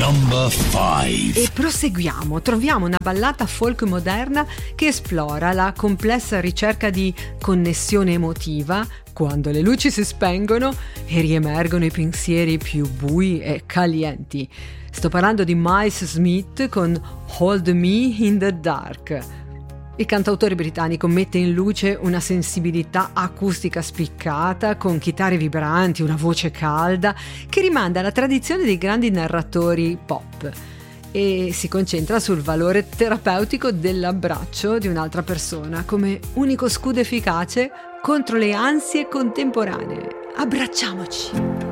Number 5. E proseguiamo, troviamo una ballata folk moderna che esplora la complessa ricerca di connessione emotiva quando le luci si spengono e riemergono i pensieri più bui e calienti. Sto parlando di Miles Smith con Hold Me in the Dark. Il cantautore britannico mette in luce una sensibilità acustica spiccata, con chitarre vibranti, una voce calda, che rimanda alla tradizione dei grandi narratori pop e si concentra sul valore terapeutico dell'abbraccio di un'altra persona come unico scudo efficace contro le ansie contemporanee. Abbracciamoci!